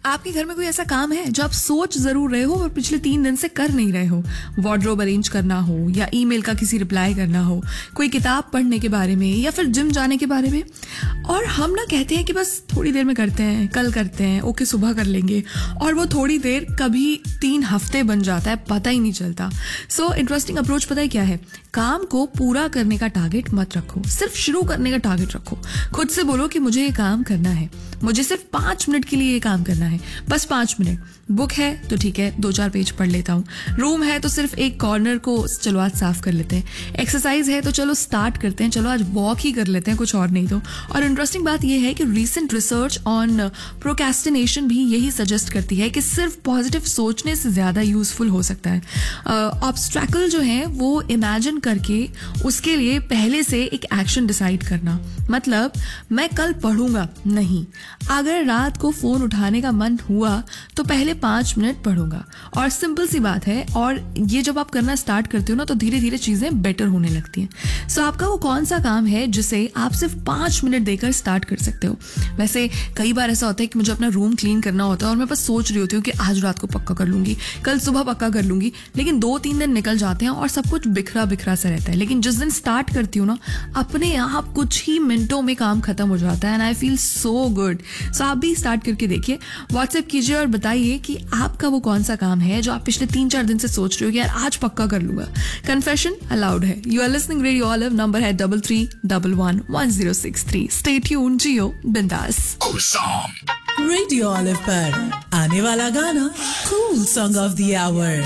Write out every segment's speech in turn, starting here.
आपके घर में कोई ऐसा काम है जो आप सोच जरूर रहे हो और पिछले 3 दिन से कर नहीं रहे हो? वार्डरोब अरेंज करना हो, या ईमेल का किसी रिप्लाई करना हो, कोई किताब पढ़ने के बारे में, या फिर जिम जाने के बारे में। और हम ना कहते हैं कि बस थोड़ी देर में करते हैं, कल करते हैं, ओके सुबह कर लेंगे, और वो थोड़ी देर कभी 3 हफ्ते बन जाता है, पता ही नहीं चलता। सो इंटरेस्टिंग अप्रोच पता है क्या है? काम को पूरा करने का टारगेट मत रखो, सिर्फ शुरू करने का टारगेट रखो। खुद से बोलो कि मुझे ये काम करना है, मुझे सिर्फ 5 मिनट के लिए ये काम करना है, बस 5 मिनट। बुक है तो ठीक है, 2-4 पेज पढ़ लेता हूँ। रूम है तो सिर्फ एक कॉर्नर को चलो आज साफ कर लेते हैं। एक्सरसाइज है तो चलो स्टार्ट करते हैं, चलो आज वॉक ही कर लेते हैं, कुछ और नहीं तो। और इंटरेस्टिंग बात यह है कि रीसेंट रिसर्च ऑन प्रोक्रेस्टिनेशन भी यही सजेस्ट करती है कि सिर्फ पॉजिटिव सोचने से ज्यादा यूजफुल हो सकता है। ऑब्स्ट्रैकल जो है वो इमेजिन करके उसके लिए पहले से एक एक्शन डिसाइड करना। मतलब मैं कल पढ़ूंगा नहीं, अगर रात को फोन उठाने का मन हुआ तो पहले 5 मिनट पढ़ूंगा। और सिंपल सी बात है, और ये जब आप करना स्टार्ट करते हो ना तो धीरे धीरे चीजें बेटर होने लगती हैं। सो आपका वो कौन सा काम है जिसे आप सिर्फ 5 मिनट देकर स्टार्ट कर सकते हो? वैसे कई बार ऐसा होता है कि मुझे अपना रूम क्लीन करना होता है और मैं बस सोच रही होती हूँ कि आज रात को पक्का कर लूंगी, कल सुबह पक्का कर लूंगी, लेकिन 2-3 दिन निकल जाते हैं और सब कुछ बिखरा बिखरा सा रहता है। लेकिन जिस दिन स्टार्ट करती हूँ ना, अपने आप कुछ ही मिनटों में काम खत्म हो जाता है and I feel so good. सो आप भी स्टार्ट करके देखिए, व्हाट्सएप कीजिए और बताइए कि आपका वो कौन सा काम है जो आप पिछले 3-4 दिन से सोच रहे हो कि यार आज पक्का कर लूंगा। कन्फेशन अलाउड है। You are listening radio olive, number है 33111063। स्टे ट्यून्ड, जियो बिंदास। रेडियो ऑलिव पर आने वाला गाना cool song of the our.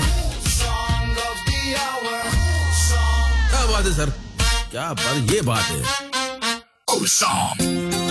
क्या बात है सर, क्या बात, ये बात है।